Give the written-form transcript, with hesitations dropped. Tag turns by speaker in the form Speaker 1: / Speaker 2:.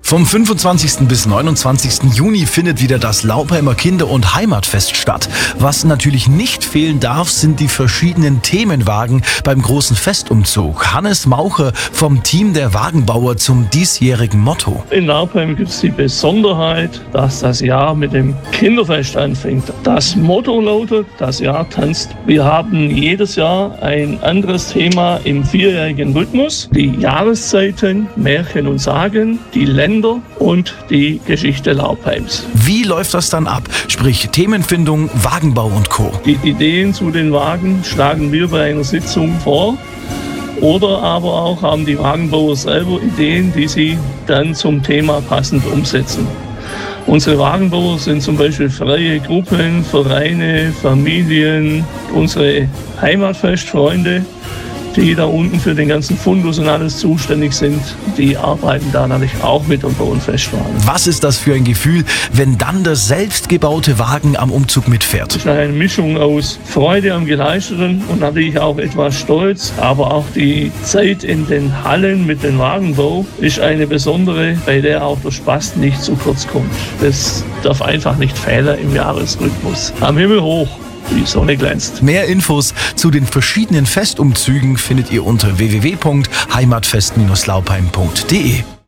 Speaker 1: Vom 25. bis 29. Juni findet wieder das Laubheimer Kinder- und Heimatfest statt. Was natürlich nicht fehlen darf, sind die verschiedenen Themenwagen beim großen Festumzug. Hannes Maucher vom Team der Wagenbauer zum diesjährigen Motto.
Speaker 2: In Laubheim gibt es die Besonderheit, dass das Jahr mit dem Kinderfest anfängt. Das Motto lautet, das Jahr tanzt. Wir haben jedes Jahr ein anderes Thema im vierjährigen Rhythmus. Die Jahreszeiten, Märchen und Sagen, die Länder und die Geschichte Laubheims.
Speaker 1: Wie läuft das dann ab? Sprich Themenfindung, Wagenbau und Co.
Speaker 2: Die Ideen zu den Wagen schlagen wir bei einer Sitzung vor. Oder aber auch haben die Wagenbauer selber Ideen, die sie dann zum Thema passend umsetzen. Unsere Wagenbauer sind zum Beispiel freie Gruppen, Vereine, Familien, unsere Heimatfestfreunde, die da unten für den ganzen Fundus und alles zuständig sind, die arbeiten da natürlich auch mit und bauen Festwagen.
Speaker 1: Was ist das für ein Gefühl, wenn dann der selbstgebaute Wagen am Umzug mitfährt?
Speaker 2: Es ist eine Mischung aus Freude am Geleisteten und natürlich auch etwas Stolz, aber auch die Zeit in den Hallen mit dem Wagenbau ist eine besondere, bei der auch der Spaß nicht zu kurz kommt. Das darf einfach nicht fehlen im Jahresrhythmus. Am Himmel hoch. Die Sonne glänzt.
Speaker 1: Mehr Infos zu den verschiedenen Festumzügen findet ihr unter www.heimatfest-laubheim.de.